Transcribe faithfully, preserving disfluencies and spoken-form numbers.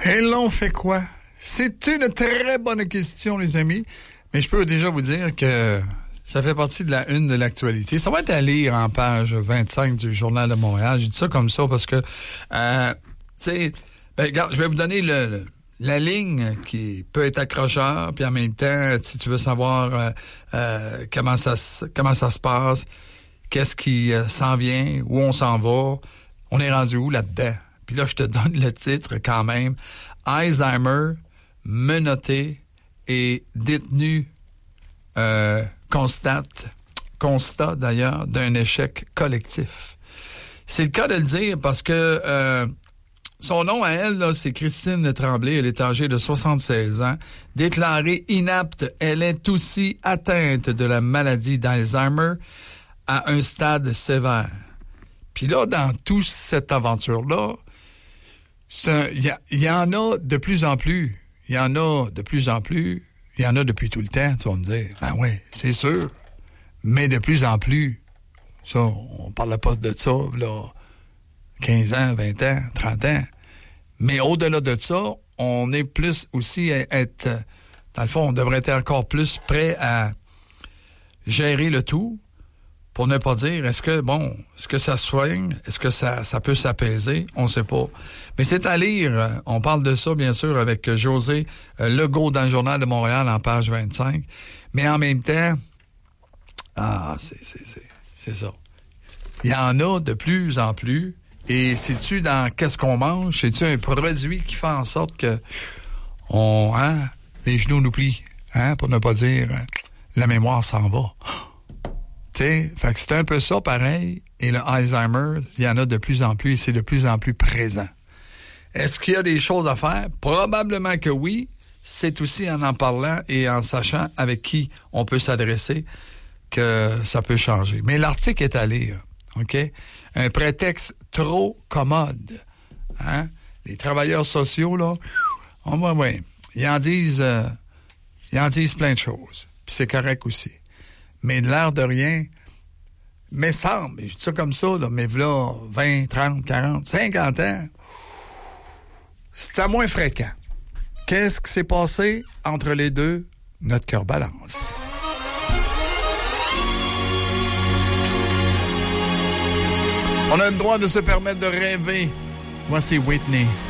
Et l'on fait quoi? C'est une très bonne question, les amis. Mais je peux déjà vous dire que ça fait partie de la une de l'actualité. Ça va être à lire en page vingt-cinq du Journal de Montréal. Je dis ça comme ça parce que, euh, tu sais, ben, regarde, je vais vous donner le, le, la ligne qui peut être accrocheur, puis en même temps, si tu veux savoir euh, euh, comment ça comment ça se passe, qu'est-ce qui euh, s'en vient, où on s'en va, on est rendu où là-dedans? Puis là, je te donne le titre quand même. Alzheimer, menotté et détenu euh, constate, constat d'ailleurs d'un échec collectif. C'est le cas de le dire parce que euh, son nom à elle, là, c'est Christine Tremblay. Elle est âgée de soixante-seize ans. Déclarée inapte, elle est aussi atteinte de la maladie d'Alzheimer à un stade sévère. Puis là, dans toute cette aventure-là, il y, y en a de plus en plus. Il y en a de plus en plus. Il y en a depuis tout le temps, tu vas me dire. Ben oui, c'est sûr. Mais de plus en plus. Ça, on parlait pas de ça, là, quinze ans, vingt ans, trente ans. Mais au-delà de ça, on est plus aussi à être... Dans le fond, on devrait être encore plus prêt à gérer le tout. Pour ne pas dire, est-ce que, bon, est-ce que ça soigne? Est-ce que ça, ça peut s'apaiser? On ne sait pas. Mais c'est à lire. On parle de ça, bien sûr, avec José Legault dans le Journal de Montréal en page vingt-cinq. Mais en même temps, ah, c'est, c'est, c'est, c'est ça. Il y en a de plus en plus. Et sais-tu dans qu'est-ce qu'on mange? C'est-tu un produit qui fait en sorte que on, hein, les genoux nous plient, hein, pour ne pas dire, la mémoire s'en va. T'sais, fait que c'est un peu ça pareil. Et le Alzheimer, il y en a de plus en plus et c'est de plus en plus présent. Est-ce qu'il y a des choses à faire? Probablement que oui. C'est aussi en en parlant et en sachant avec qui on peut s'adresser que ça peut changer. Mais l'article est à lire, OK? Un prétexte trop commode. Hein? Les travailleurs sociaux, là, on va, ouais, ils en disent, euh, ils en disent plein de choses. Puis c'est correct aussi. Mais de l'air de rien, mais semble, je dis ça comme ça, là, mais là, vingt, trente, quarante, cinquante ans, c'était moins fréquent. Qu'est-ce qui s'est passé entre les deux? Notre cœur balance. On a le droit de se permettre de rêver. Voici Whitney.